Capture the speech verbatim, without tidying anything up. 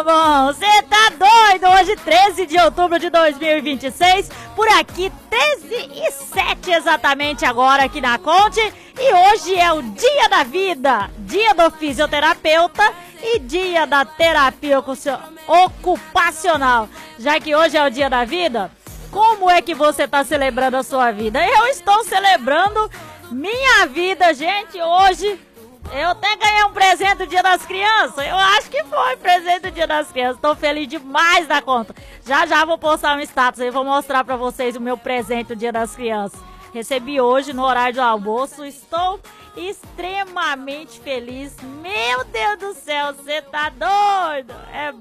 bom? Você tá doido? Hoje, treze de outubro de dois mil e vinte e seis, por aqui, treze e sete exatamente agora aqui na Conte. E hoje é o dia da vida, dia do fisioterapeuta e dia da terapia ocupacional. Já que hoje é o dia da vida, como é que você tá celebrando a sua vida? Eu estou celebrando minha vida, gente, hoje. Eu até ganhei um presente do Dia das Crianças. Eu acho que foi presente do Dia das Crianças. Tô feliz demais da conta. Já já vou postar um status aí, vou mostrar pra vocês o meu presente do Dia das Crianças. Recebi hoje no horário do almoço. Estou extremamente feliz. Meu Deus do céu, você tá doido? É